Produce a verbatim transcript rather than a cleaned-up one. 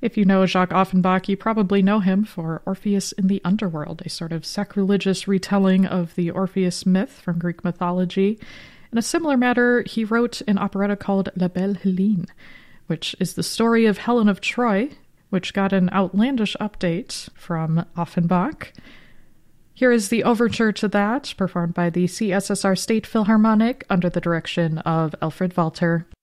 If you know Jacques Offenbach, you probably know him for Orpheus in the Underworld, a sort of sacrilegious retelling of the Orpheus myth from Greek mythology. In a similar matter, he wrote an operetta called La Belle Helene, which is the story of Helen of Troy, which got an outlandish update from Offenbach. Here is the overture to that, performed by the C S S R State Philharmonic under the direction of Alfred Walter.